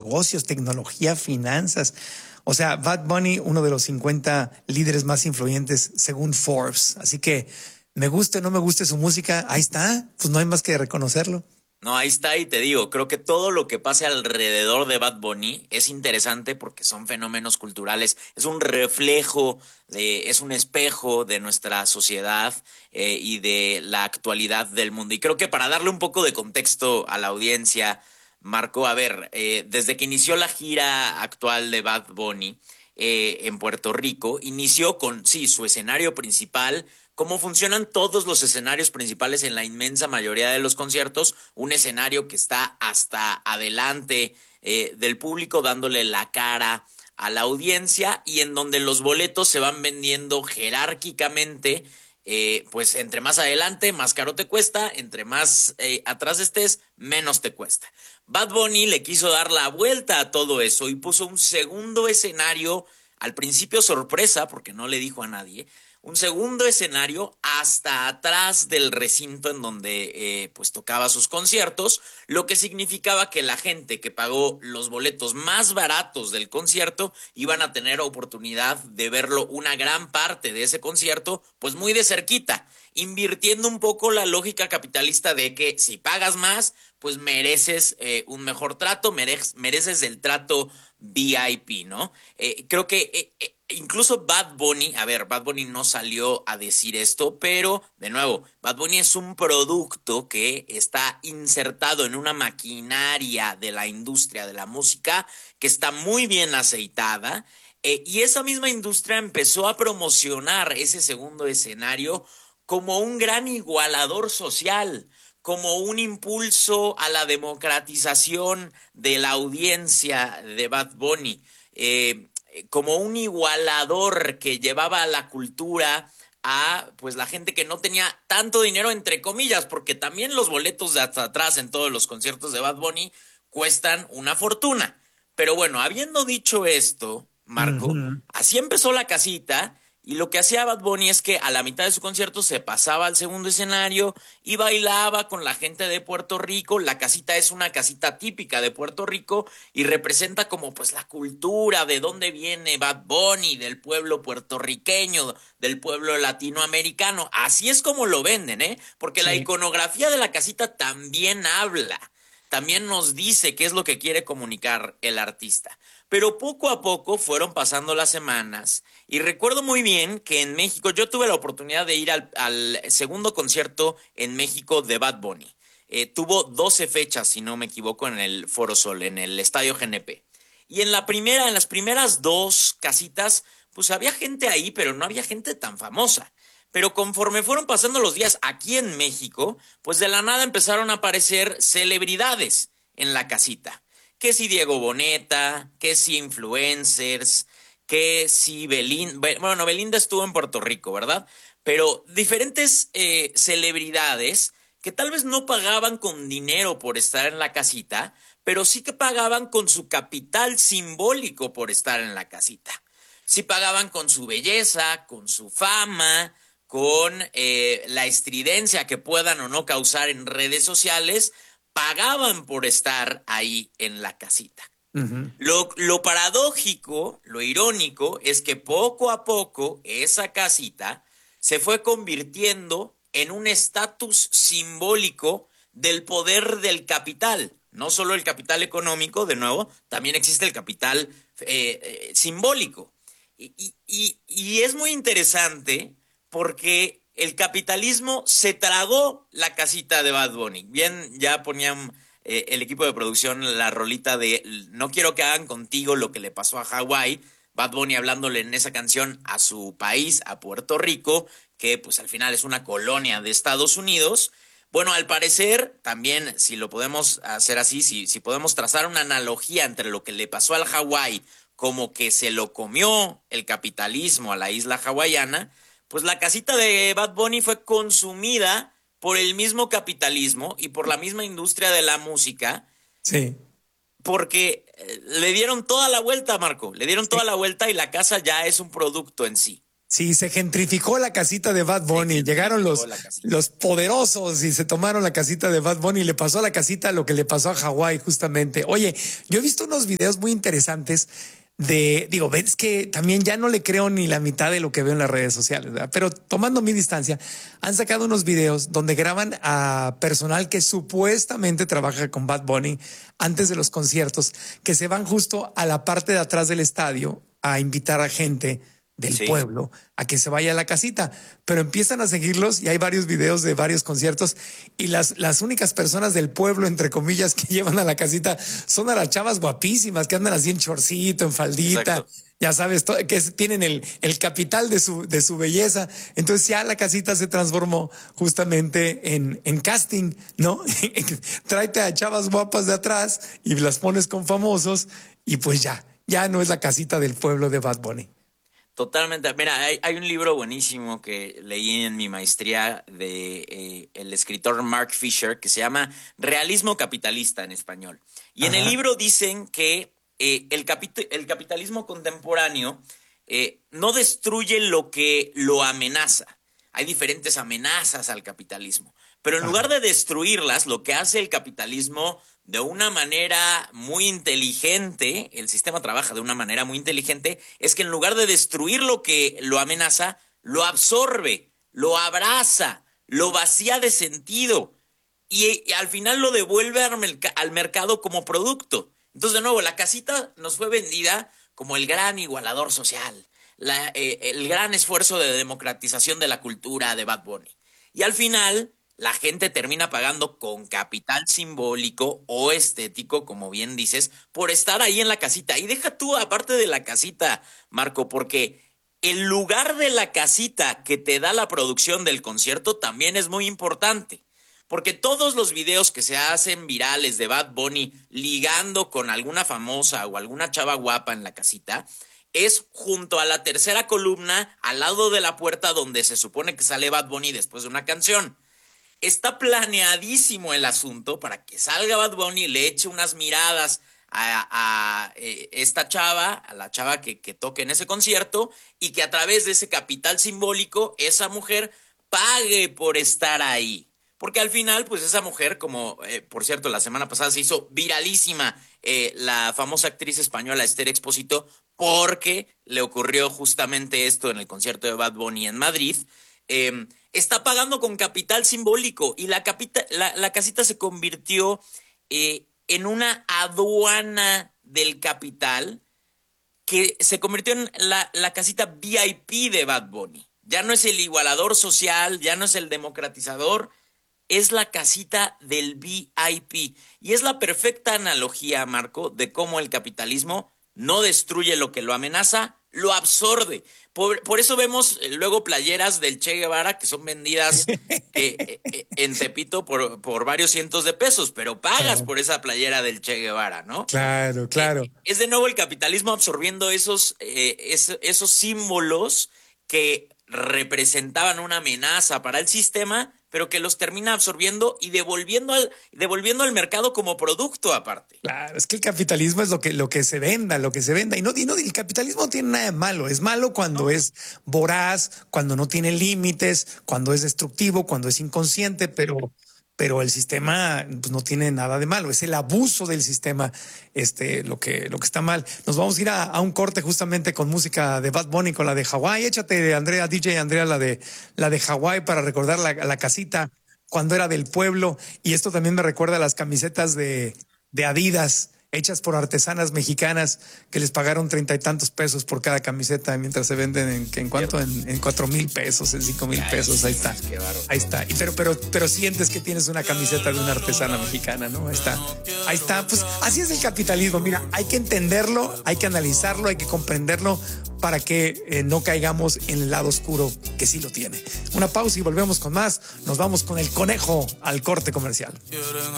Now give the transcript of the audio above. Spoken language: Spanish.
negocios, tecnología, finanzas. O sea, Bad Bunny, uno de los 50 líderes más influyentes según Forbes. Así que me guste o no me guste su música, ahí está. Pues no hay más que reconocerlo. No, ahí está, y te digo, creo que todo lo que pase alrededor de Bad Bunny es interesante porque son fenómenos culturales, es un reflejo, es un espejo de nuestra sociedad y de la actualidad del mundo. Y creo que para darle un poco de contexto a la audiencia, Marco, a ver, desde que inició la gira actual de Bad Bunny en Puerto Rico, inició con, sí, su escenario principal. Cómo funcionan todos los escenarios principales en la inmensa mayoría de los conciertos, un escenario que está hasta adelante del público dándole la cara a la audiencia y en donde los boletos se van vendiendo jerárquicamente, pues entre más adelante, más caro te cuesta, entre más atrás estés, menos te cuesta. Bad Bunny le quiso dar la vuelta a todo eso y puso un segundo escenario, al principio sorpresa, porque no le dijo a nadie, un segundo escenario hasta atrás del recinto en donde pues tocaba sus conciertos, lo que significaba que la gente que pagó los boletos más baratos del concierto iban a tener oportunidad de verlo una gran parte de ese concierto pues muy de cerquita, invirtiendo un poco la lógica capitalista de que si pagas más pues mereces un mejor trato, mereces el trato VIP, ¿no? Creo que incluso Bad Bunny, a ver, Bad Bunny no salió a decir esto, pero de nuevo, Bad Bunny es un producto que está insertado en una maquinaria de la industria de la música que está muy bien aceitada. Y esa misma industria empezó a promocionar ese segundo escenario como un gran igualador social, como un impulso a la democratización de la audiencia de Bad Bunny. Como un igualador que llevaba la cultura a pues la gente que no tenía tanto dinero entre comillas, porque también los boletos de hasta atrás en todos los conciertos de Bad Bunny cuestan una fortuna. Pero bueno, habiendo dicho esto, Marco, Ujú. así empezó la casita y lo que hacía Bad Bunny es que a la mitad de su concierto se pasaba al segundo escenario y bailaba con la gente de Puerto Rico. La casita es una casita típica de Puerto Rico y representa como pues la cultura de dónde viene Bad Bunny, del pueblo puertorriqueño, del pueblo latinoamericano. Así es como lo venden, ¿eh? Porque la Sí. iconografía de la casita también habla, también nos dice qué es lo que quiere comunicar el artista. Pero poco a poco fueron pasando las semanas y recuerdo muy bien que en México yo tuve la oportunidad de ir al segundo concierto en México de Bad Bunny. Tuvo 12 fechas, si no me equivoco, en el Foro Sol, en el Estadio GNP. Y en en las primeras dos casitas, pues había gente ahí, pero no había gente tan famosa. Pero conforme fueron pasando los días aquí en México, pues de la nada empezaron a aparecer celebridades en la casita. Que si Diego Boneta, que si influencers, que si Belinda, bueno, Belinda estuvo en Puerto Rico, ¿verdad? Pero diferentes celebridades que tal vez no pagaban con dinero por estar en la casita, pero sí que pagaban con su capital simbólico por estar en la casita. Sí pagaban con su belleza, con su fama, con la estridencia que puedan o no causar en redes sociales, pagaban por estar ahí en la casita. Ujú. Lo paradójico, lo irónico, es que poco a poco esa casita se fue convirtiendo en un estatus simbólico del poder del capital. No solo el capital económico, de nuevo, también existe el capital simbólico. Y es muy interesante porque el capitalismo se tragó la casita de Bad Bunny. Bien, ya ponían el equipo de producción la rolita de no quiero que hagan contigo lo que le pasó a Hawái. Bad Bunny hablándole en esa canción a su país, a Puerto Rico, que pues al final es una colonia de Estados Unidos. Bueno, al parecer, también, si lo podemos hacer así, si podemos trazar una analogía entre lo que le pasó al Hawái, como que se lo comió el capitalismo a la isla hawaiana, pues la casita de Bad Bunny fue consumida por el mismo capitalismo y por la misma industria de la música, Sí. porque le dieron toda la vuelta, Marco, le dieron toda Sí. la vuelta y la casa ya es un producto en sí. Sí, se gentrificó la casita de Bad Bunny. Llegaron los poderosos y se tomaron la casita de Bad Bunny y le pasó a la casita lo que le pasó a Hawái justamente. Oye, yo he visto unos videos muy interesantes es que también ya no le creo ni la mitad de lo que veo en las redes sociales, ¿verdad? Pero tomando mi distancia, han sacado unos videos donde graban a personal que supuestamente trabaja con Bad Bunny antes de los conciertos, que se van justo a la parte de atrás del estadio a invitar a gente del pueblo a que se vaya a la casita, pero empiezan a seguirlos y hay varios videos de varios conciertos y las únicas personas del pueblo, entre comillas, que llevan a la casita son a las chavas guapísimas que andan así en chorcito, en faldita. Exacto. Ya sabes, que tienen el capital de su belleza. Entonces ya la casita se transformó justamente en casting, ¿no? Tráete a chavas guapas de atrás y las pones con famosos y pues ya no es la casita del pueblo de Bad Bunny. Totalmente. Mira, hay un libro buenísimo que leí en mi maestría de el escritor Mark Fisher que se llama Realismo Capitalista en español. Y en el libro dicen que el capitalismo contemporáneo no destruye lo que lo amenaza. Hay diferentes amenazas al capitalismo. Pero en lugar de destruirlas, lo que hace el capitalismo de una manera muy inteligente, el sistema trabaja de una manera muy inteligente, es que en lugar de destruir lo que lo amenaza, lo absorbe, lo abraza, lo vacía de sentido y al final lo devuelve al mercado como producto. Entonces, de nuevo, la casita nos fue vendida como el gran igualador social, el gran esfuerzo de democratización de la cultura de Bad Bunny. Y al final la gente termina pagando con capital simbólico o estético, como bien dices, por estar ahí en la casita. Y deja tú, aparte de la casita, Marco, porque el lugar de la casita que te da la producción del concierto también es muy importante. Porque todos los videos que se hacen virales de Bad Bunny ligando con alguna famosa o alguna chava guapa en la casita es junto a la tercera columna, al lado de la puerta donde se supone que sale Bad Bunny después de una canción. Está planeadísimo el asunto para que salga Bad Bunny y le eche unas miradas a esta chava, a la chava que toque en ese concierto, y que a través de ese capital simbólico esa mujer pague por estar ahí. Porque al final, pues esa mujer, como por cierto la semana pasada se hizo viralísima la famosa actriz española Esther Expósito, porque le ocurrió justamente esto en el concierto de Bad Bunny en Madrid. Está pagando con capital simbólico y la casita se convirtió en una aduana del capital que se convirtió en la casita VIP de Bad Bunny. Ya no es el igualador social, ya no es el democratizador, es la casita del VIP. Y es la perfecta analogía, Marco, de cómo el capitalismo no destruye lo que lo amenaza, lo absorbe. Por eso vemos luego playeras del Che Guevara que son vendidas en Tepito por varios cientos de pesos, pero pagas por esa playera del Che Guevara, ¿no? Claro. Es de nuevo el capitalismo absorbiendo esos símbolos que representaban una amenaza para el sistema, pero que los termina absorbiendo y devolviendo al mercado como producto aparte. Claro, es que el capitalismo es lo que se venda. Y no, el capitalismo no tiene nada de malo. Es malo cuando es voraz, cuando no tiene límites, cuando es destructivo, cuando es inconsciente, pero el sistema pues, no tiene nada de malo. Es el abuso del sistema lo que está mal. Nos vamos a ir a un corte justamente con música de Bad Bunny, con la de Hawái. Échate, DJ Andrea, la de Hawái para recordar la casita cuando era del pueblo. Y esto también me recuerda a las camisetas de Adidas, hechas por artesanas mexicanas que les pagaron 30 y tantos pesos por cada camiseta, mientras se venden en cuánto, en 4,000 pesos, en 5,000 pesos. Ahí está. Pero sientes que tienes una camiseta de una artesana mexicana, ¿no? Ahí está. Pues así es el capitalismo. Mira, hay que entenderlo, hay que analizarlo, hay que comprenderlo para que no caigamos en el lado oscuro que sí lo tiene. Una pausa y volvemos con más. Nos vamos con el conejo al corte comercial.